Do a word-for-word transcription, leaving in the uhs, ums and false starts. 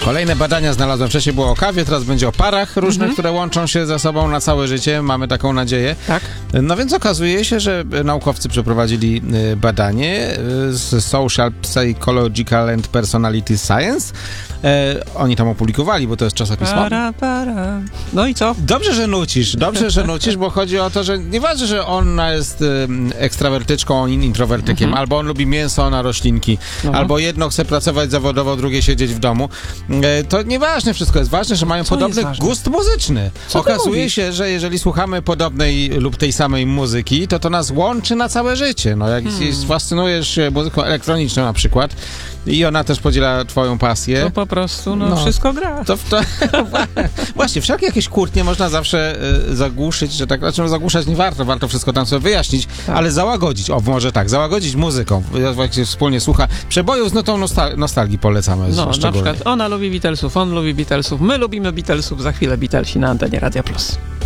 Kolejne badania znalazłem. Wcześniej było o kawie, teraz będzie o parach różnych, mhm. które łączą się ze sobą na całe życie. Mamy taką nadzieję. Tak. No więc okazuje się, że naukowcy przeprowadzili badanie z Social, Psychological and Personality Science. E, oni tam opublikowali, bo to jest czasopismo. Para, para. No i co? Dobrze, że nucisz, dobrze, że nucisz, bo chodzi o to, że nieważne, że ona jest y, ekstrawertyczką, on introwertykiem, mhm. albo on lubi mięso, ona roślinki, no. albo jedno chce pracować zawodowo, drugie siedzieć w domu. E, to nieważne wszystko jest ważne, że mają co podobny gust muzyczny. Co Okazuje się, że jeżeli słuchamy podobnej lub tej samej muzyki, to to nas łączy na całe życie. No, jak hmm. fascynujesz się muzyką elektroniczną na przykład i ona też podziela twoją pasję. To po prostu, no, no wszystko gra. To, to, właśnie, wszelkie jakieś kłótnie można zawsze y, zagłuszyć, że tak, znaczy zagłuszać nie warto, warto wszystko tam sobie wyjaśnić, tak. ale załagodzić, o może tak, załagodzić muzyką, jak się wspólnie słucha. Przebojów z nutą nostal- nostalgii polecamy. No, na przykład ona lubi Beatlesów, on lubi Beatlesów, my lubimy Beatlesów, za chwilę Beatlesi na antenie Radia Plus.